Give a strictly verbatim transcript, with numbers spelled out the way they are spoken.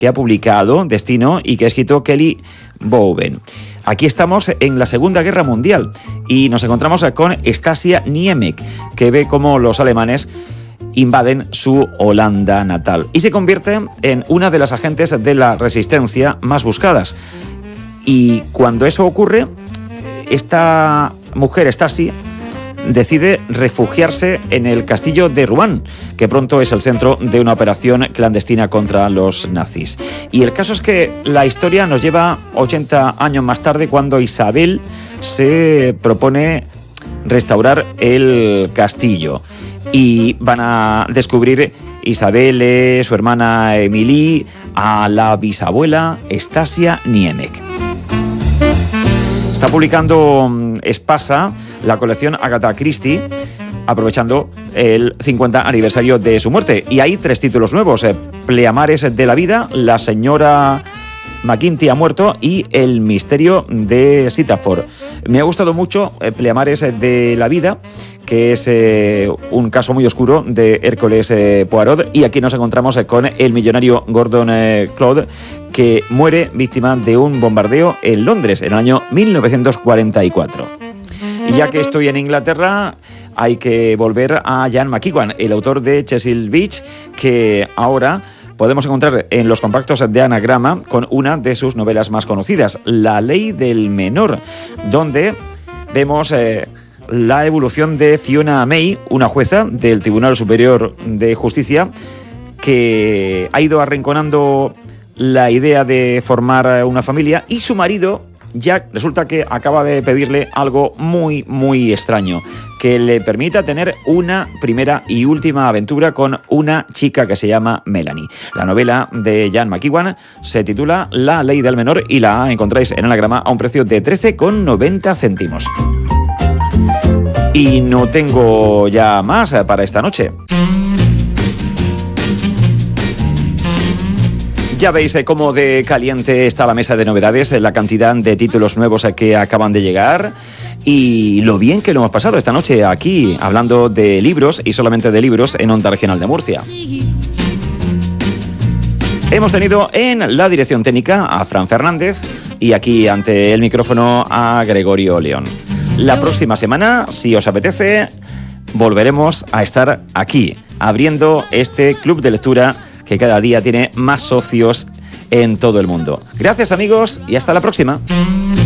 que ha publicado Destino y que ha escrito Kelly Bowen. Aquí estamos en la Segunda Guerra Mundial y nos encontramos con Stasia Niemek, que ve cómo los alemanes invaden su Holanda natal y se convierte en una de las agentes de la resistencia más buscadas. Y cuando eso ocurre, esta mujer, Stasi, decide refugiarse en el castillo de Rouen, que pronto es el centro de una operación clandestina contra los nazis. Y el caso es que la historia nos lleva ochenta años más tarde, cuando Isabel se propone restaurar el castillo. Y van a descubrir Isabel, su hermana Emilie, a la bisabuela Stasia Niemek. Está publicando Espasa la colección Agatha Christie, aprovechando el cincuenta aniversario de su muerte. Y hay tres títulos nuevos: eh, Pleamares de la vida, La señora McGinty ha muerto y El misterio de Sitafor. Me ha gustado mucho eh, Pleamares de la vida, que es eh, un caso muy oscuro de Hércules eh, Poirot, y aquí nos encontramos eh, con el millonario Gordon eh, Claude, que muere víctima de un bombardeo en Londres en el año mil novecientos cuarenta y cuatro. Y ya que estoy en Inglaterra, hay que volver a Ian McEwan, el autor de Cecil Beach, que ahora podemos encontrar en los compactos de Anagrama con una de sus novelas más conocidas, La ley del menor, donde vemos eh, la evolución de Fiona May, una jueza del Tribunal Superior de Justicia, que ha ido arrinconando la idea de formar una familia, y su marido, Jack, resulta que acaba de pedirle algo muy, muy extraño, que le permita tener una primera y última aventura con una chica que se llama Melanie. La novela de Ian McEwan se titula La ley del menor y la encontráis en Anagrama a un precio de trece con noventa céntimos. Y no tengo ya más para esta noche. Ya veis eh, cómo de caliente está la mesa de novedades, eh, la cantidad de títulos nuevos eh, que acaban de llegar y lo bien que lo hemos pasado esta noche aquí, hablando de libros y solamente de libros en Onda Regional de Murcia. Hemos tenido en la dirección técnica a Fran Fernández y aquí ante el micrófono a Gregorio León. La próxima semana, si os apetece, volveremos a estar aquí, abriendo este club de lectura que cada día tiene más socios en todo el mundo. Gracias, amigos, y hasta la próxima.